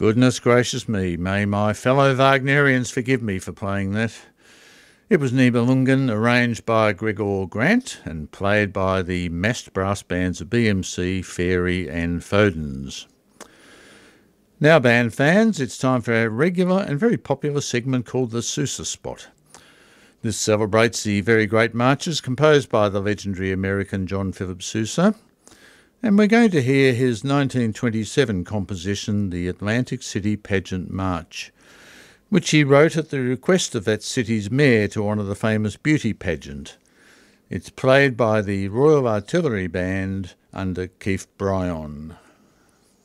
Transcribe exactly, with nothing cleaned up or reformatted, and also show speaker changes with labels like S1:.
S1: Goodness gracious me, may my fellow Wagnerians forgive me for playing that. It was Nibelungen, arranged by Gregor Grant and played by the massed brass bands of B M C, Fairy and Fodens. Now, band fans, it's time for our regular and very popular segment called the Sousa Spot. This celebrates the very great marches composed by the legendary American John Philip Sousa, and we're going to hear his nineteen twenty-seven composition, the Atlantic City Pageant March, which he wrote at the request of that city's mayor to honour the famous beauty pageant. It's played by the Royal Artillery Band under Keith Bryan.